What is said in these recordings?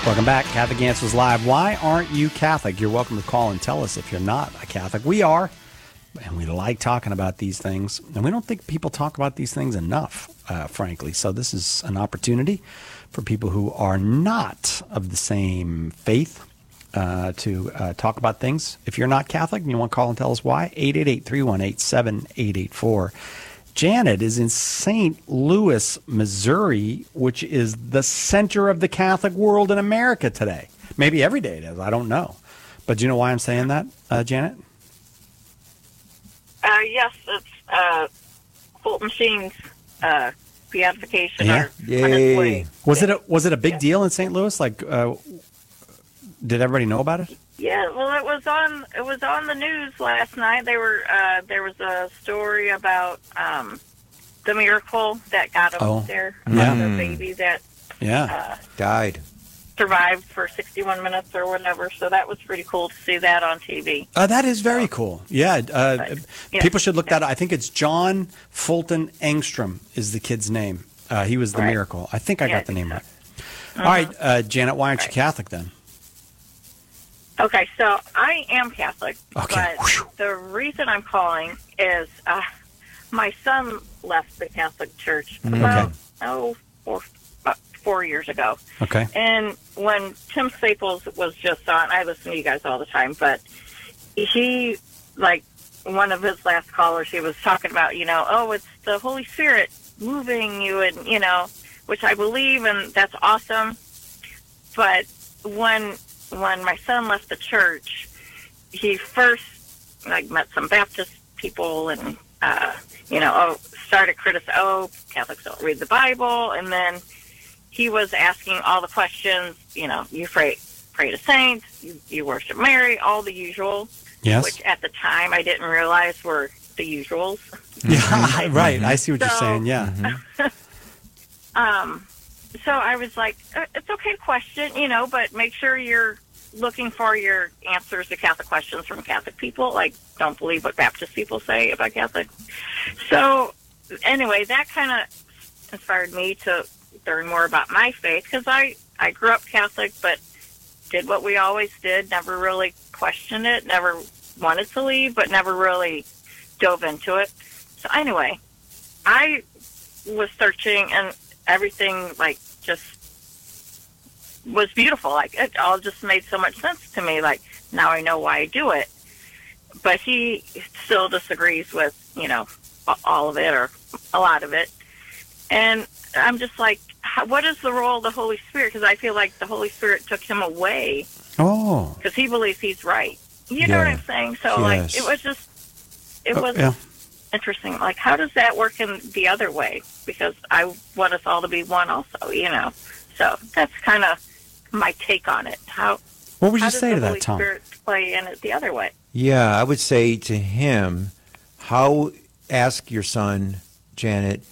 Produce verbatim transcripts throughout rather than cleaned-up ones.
Welcome back. Catholic Answers Live. Why aren't you Catholic? You're welcome to call and tell us if you're not a Catholic. We are, and we like talking about these things. And we don't think people talk about these things enough, uh, frankly. So this is an opportunity for people who are not of the same faith uh, to uh, talk about things. If you're not Catholic and you want to call and tell us why, eight eight eight, three one eight, seven eight eight four. Janet is in Saint Louis, Missouri, which is the center of the Catholic world in America today. Maybe every day it is. I don't know. But do you know why I'm saying that, uh, Janet? Uh, yes, it's uh, Fulton Sheen's uh, beatification. Yeah. Or Yay. Was it a, was it a big yeah. deal in Saint Louis? Like, uh, did everybody know about it? Yeah, well, it was on it was on the news last night. They were uh, there was a story about um, the miracle that got him oh. there. Yeah. The baby that yeah uh, died, survived for sixty-one minutes or whatever. So that was pretty cool to see that on T V. Uh, that is very so, cool. Yeah, uh, but, yeah, people should look yeah. that up. I think it's John Fulton Engstrom is the kid's name. Uh, he was the right. miracle. I think I yeah, got I the think name so. right. Mm-hmm. All right, uh, Janet, why aren't right. you Catholic then? Okay, so I am Catholic, okay. but Whew. the reason I'm calling is uh, my son left the Catholic Church about okay. oh, four, about four years ago. Okay. And when Tim Staples was just on, I listen to you guys all the time, but he, like, one of his last callers, he was talking about, you know, oh, it's the Holy Spirit moving you, and, you know, which I believe, and that's awesome. But when... when my son left the church, he first like met some Baptist people and, uh, you know, oh, started criticizing, oh, Catholics don't read the Bible. And then he was asking all the questions, you know, you pray, pray to saints, you, you worship Mary, all the usual, yes. which at the time I didn't realize were the usuals. Yeah, right. I see what so, you're saying. Yeah. Mm-hmm. um, So I was like, it's okay to question, you know, but make sure you're looking for your answers to Catholic questions from Catholic people. Like, don't believe what Baptist people say about Catholic. So anyway, that kind of inspired me to learn more about my faith, because I, I grew up Catholic, but did what we always did, never really questioned it, never wanted to leave, but never really dove into it. So anyway, I was searching, and everything, like, just was beautiful. Like, it all just made so much sense to me. Like, now I know why I do it. But he still disagrees with, you know, all of it or a lot of it. And I'm just like, what is the role of the Holy Spirit? Because I feel like the Holy Spirit took him away. Oh. Because he believes he's right. You yeah. know what I'm saying? So, yes. like, it was just, it oh, was... Yeah. interesting. Like, how does that work in the other way? Because I want us all to be one also, you know. So that's kind of my take on it. How What would how you does say the to that, Holy Tom? Spirit play in it the other way? Yeah, I would say to him, how, ask your son, Janet,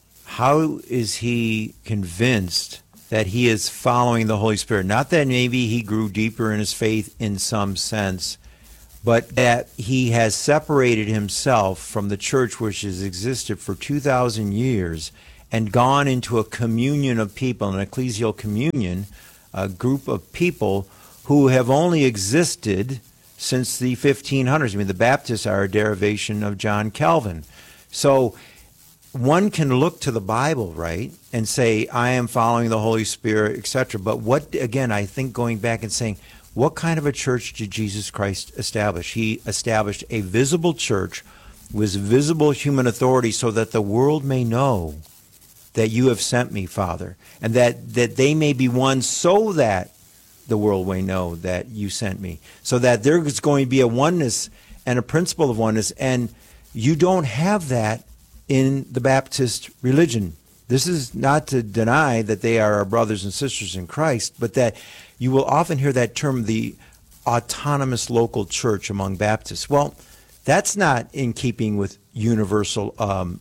how is he convinced that he is following the Holy Spirit? Not that maybe he grew deeper in his faith in some sense, but that he has separated himself from the church which has existed for two thousand years and gone into a communion of people, an ecclesial communion, a group of people who have only existed since the fifteen hundreds. I mean, the Baptists are a derivation of John Calvin. So one can look to the Bible, right, and say, I am following the Holy Spirit, et cetera. But what, again, I think going back and saying, what kind of a church did Jesus Christ establish? He established a visible church with visible human authority so that the world may know that you have sent me, Father, and that, that they may be one so that the world may know that you sent me. So that there is going to be a oneness and a principle of oneness, and you don't have that in the Baptist religion. This is not to deny that they are our brothers and sisters in Christ, but that you will often hear that term, the autonomous local church among Baptists. Well, that's not in keeping with universal um,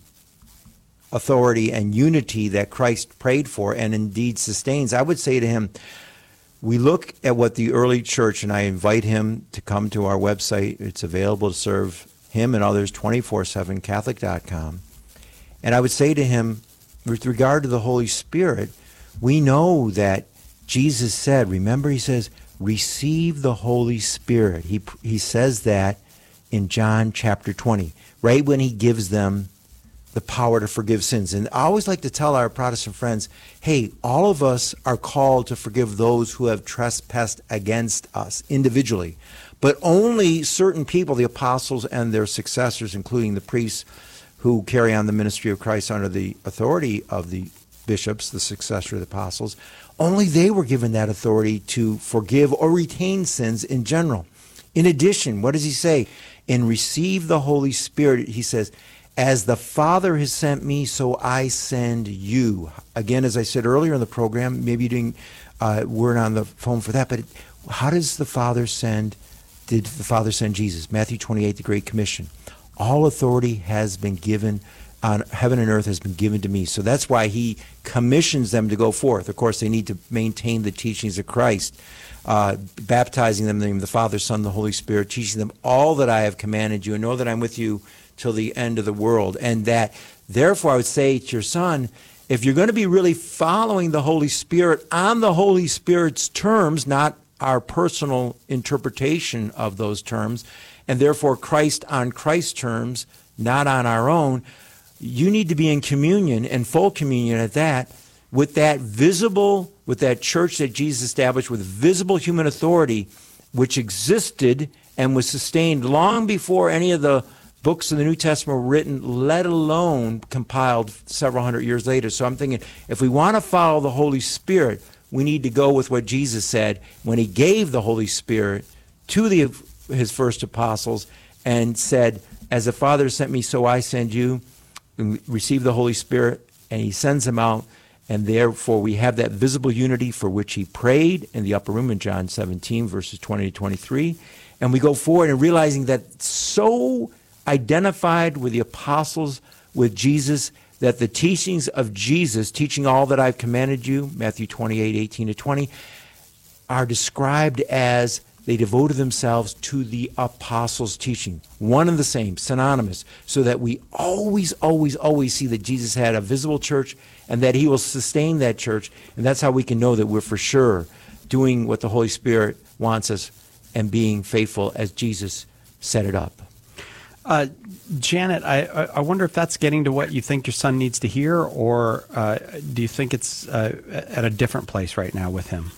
authority and unity that Christ prayed for and indeed sustains. I would say to him, we look at what the early church, and I invite him to come to our website. It's available to serve him and others, twenty-four seven Catholic dot com. And I would say to him, with regard to the Holy Spirit, we know that Jesus said, remember, he says, receive the Holy Spirit. He, he says that in John chapter twenty, right when he gives them the power to forgive sins. And I always like to tell our Protestant friends, hey, all of us are called to forgive those who have trespassed against us individually. But only certain people, the apostles and their successors, including the priests who carry on the ministry of Christ under the authority of the bishops, the successor of the apostles, only they were given that authority to forgive or retain sins in general. In addition, what does he say? And receive the Holy Spirit, he says, as the Father has sent me, so I send you. Again, as I said earlier in the program, maybe you didn't, uh, weren't on the phone for that, but how does the Father send, did the Father send Jesus? Matthew twenty-eight, the Great Commission. All authority has been given on heaven and earth has been given to me. So that's why he commissions them to go forth. Of course, they need to maintain the teachings of Christ, uh, baptizing them in the name of the Father, Son, the Holy Spirit, teaching them all that I have commanded you, and know that I'm with you till the end of the world. And that, therefore, I would say to your son, if you're going to be really following the Holy Spirit on the Holy Spirit's terms, not our personal interpretation of those terms, and therefore Christ on Christ's terms, not on our own, you need to be in communion, and full communion at that, with that visible, with that church that Jesus established with visible human authority, which existed and was sustained long before any of the books of the New Testament were written, let alone compiled several hundred years later. So I'm thinking, if we want to follow the Holy Spirit, we need to go with what Jesus said when he gave the Holy Spirit to the, his first apostles and said, as the Father sent me, so I send you. Receive the Holy Spirit, and he sends them out, and therefore we have that visible unity for which he prayed in the upper room in John seventeen, verses twenty to twenty-three. And we go forward and realizing that so identified with the apostles, with Jesus, that the teachings of Jesus, teaching all that I've commanded you, Matthew twenty-eight, eighteen to twenty, are described as they devoted themselves to the apostles' teaching. One and the same, synonymous, so that we always, always, always see that Jesus had a visible church and that he will sustain that church. And that's how we can know that we're for sure doing what the Holy Spirit wants us and being faithful as Jesus set it up. Uh, Janet, I, I wonder if that's getting to what you think your son needs to hear, or uh, do you think it's uh, at a different place right now with him?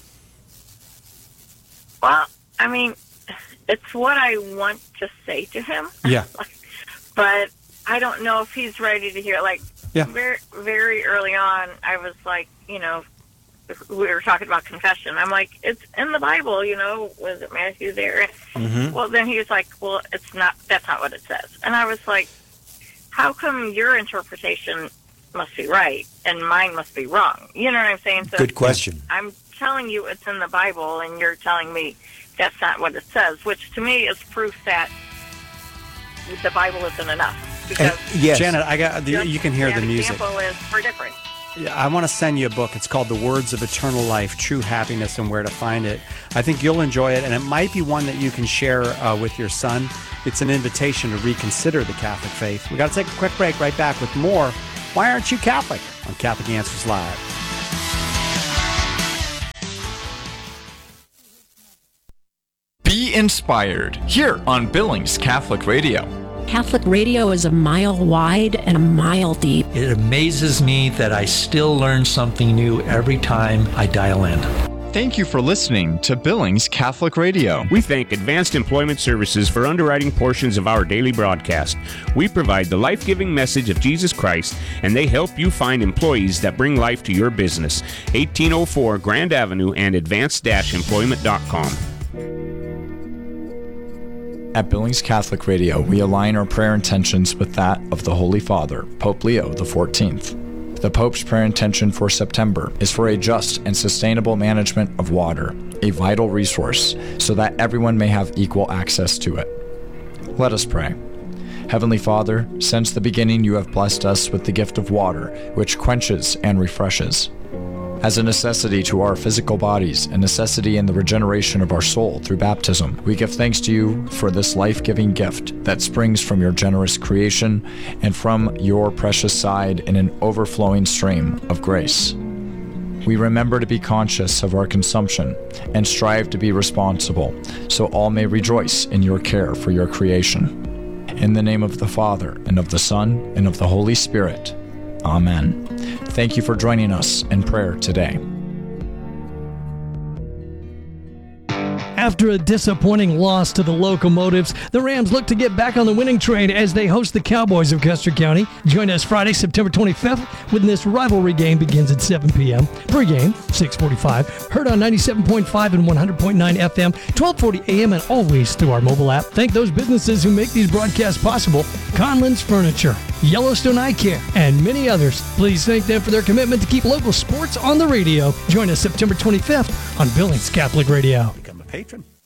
Well, I mean, it's what I want to say to him. Yeah. But I don't know if he's ready to hear. Like, yeah. very, very early on, I was like, you know, we were talking about confession. I'm like, it's in the Bible, you know, was it Matthew there? Mm-hmm. Well, then he was like, well, it's not, that's not what it says. And I was like, how come your interpretation must be right and mine must be wrong? You know what I'm saying? So good question. I'm telling you it's in the Bible, and you're telling me that's not what it says, which to me is proof that the Bible isn't enough. Because and, yes. Janet, I got the, you can hear that the music. example is for different. Yeah, I want to send you a book. It's called The Words of Eternal Life, True Happiness and Where to Find It. I think you'll enjoy it, and it might be one that you can share uh, with your son. It's an invitation to reconsider the Catholic faith. We got to take a quick break. Right back with more Why Aren't You Catholic? On Catholic Answers Live. Be inspired here on Billings Catholic Radio. Catholic radio is a mile wide and a mile deep. It amazes me that I still learn something new every time I dial in. Thank you for listening to Billings Catholic Radio. We thank Advanced Employment Services for underwriting portions of our daily broadcast. We provide the life-giving message of Jesus Christ, and they help you find employees that bring life to your business. eighteen oh four Grand Avenue and advanced dash employment dot com. At Billings Catholic Radio, we align our prayer intentions with that of the Holy Father, Pope Leo the fourteenth. The Pope's prayer intention for September is for a just and sustainable management of water, a vital resource, so that everyone may have equal access to it. Let us pray. Heavenly Father, since the beginning you have blessed us with the gift of water, which quenches and refreshes. As a necessity to our physical bodies, a necessity in the regeneration of our soul through baptism, we give thanks to you for this life-giving gift that springs from your generous creation and from your precious side in an overflowing stream of grace. We remember to be conscious of our consumption and strive to be responsible, so all may rejoice in your care for your creation. In the name of the Father, and of the Son, and of the Holy Spirit. Amen. Thank you for joining us in prayer today. After a disappointing loss to the Locomotives, the Rams look to get back on the winning train as they host the Cowboys of Custer County. Join us Friday, September twenty-fifth, when this rivalry game begins at seven p.m. Pre-game, six forty-five. Heard on ninety-seven point five and one hundred point nine F M, twelve forty A M, and always through our mobile app. Thank those businesses who make these broadcasts possible. Conlon's Furniture, Yellowstone Eye Care, and many others. Please thank them for their commitment to keep local sports on the radio. Join us September twenty-fifth on Billings Catholic Radio. Become a patron.